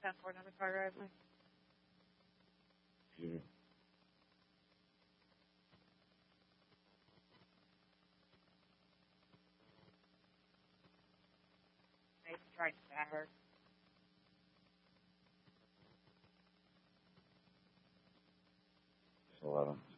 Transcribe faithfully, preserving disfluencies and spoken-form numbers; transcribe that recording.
ten four, another car driving. Yeah. They tried to stab her. Eleven.